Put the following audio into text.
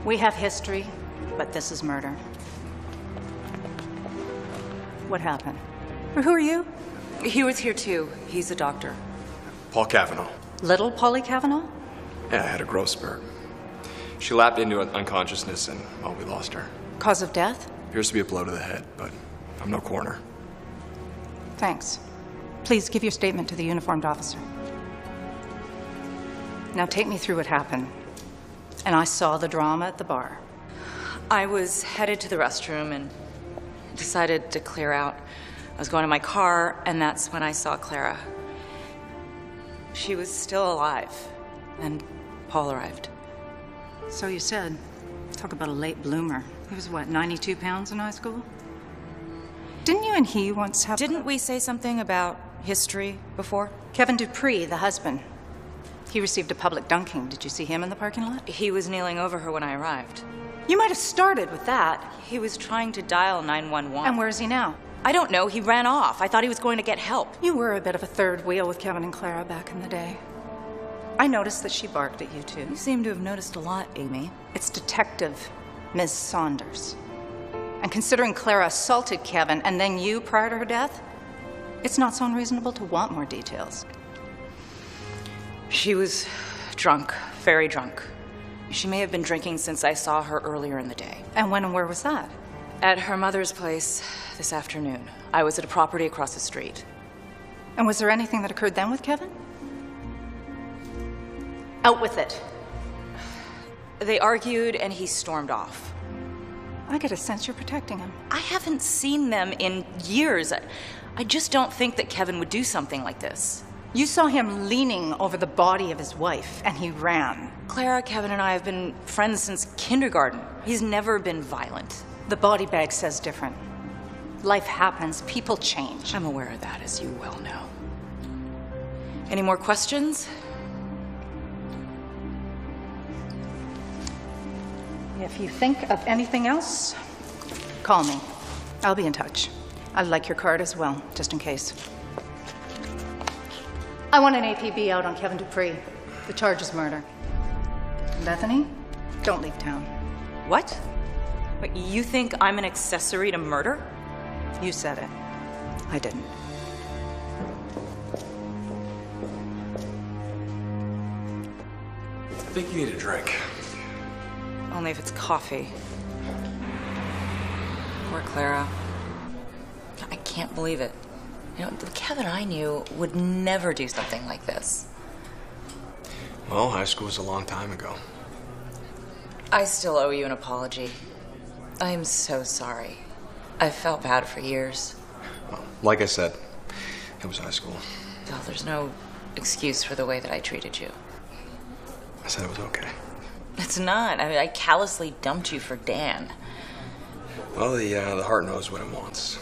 We have history, but this is murder. What happened? Or who are you? He was here too. He's a doctor. Paul Cavanaugh. Little Polly Cavanaugh? Yeah, I had a growth spurt. She lapsed into unconsciousness and, well, we lost her. Cause of death? Appears to be a blow to the head, but I'm no coroner. Thanks. Please give your statement to the uniformed officer. Now take me through what happened. And I saw the drama at the bar. I was headed to the restroom and decided to clear out. I was going to my car, and that's when I saw Clara. She was still alive, and Paul arrived. So you said. Talk about a late bloomer. He was, what, 92 pounds in high school? Didn't you and he once have... Didn't we say something about history before? Kevin Dupree, the husband. He received a public dunking. Did you see him in the parking lot? He was kneeling over her when I arrived. You might have started with that. He was trying to dial 911. And where is he now? I don't know. He ran off. I thought he was going to get help. You were a bit of a third wheel with Kevin and Clara back in the day. I noticed that she barked at you, too. You seem to have noticed a lot, Amy. It's Detective Ms. Saunders. And considering Clara assaulted Kevin and then you prior to her death, it's not so unreasonable to want more details. She was drunk, very drunk. She may have been drinking since I saw her earlier in the day. And when and where was that? At her mother's place this afternoon. I was at a property across the street. And was there anything that occurred then with Kevin? Out with it. They argued and he stormed off. I get a sense you're protecting him. I haven't seen them in years. I just don't think that Kevin would do something like this. You saw him leaning over the body of his wife, and he ran. Clara, Kevin, and I have been friends since kindergarten. He's never been violent. The body bag says different. Life happens, people change. I'm aware of that, as you well know. Any more questions? If you think of anything else, call me. I'll be in touch. I'd like your card as well, just in case. I want an APB out on Kevin Dupree. The charge is murder. Bethany, don't leave town. What? Wait, you think I'm an accessory to murder? You said it. I didn't. I think you need a drink. Only if it's coffee. Poor Clara. I can't believe it. You know, the Kevin I knew would never do something like this. Well, high school was a long time ago. I still owe you an apology. I am so sorry. I've felt bad for years. Well, like I said, it was high school. Well, there's no excuse for the way that I treated you. I said it was okay. It's not. I mean, I callously dumped you for Dan. Well, the heart knows what it wants.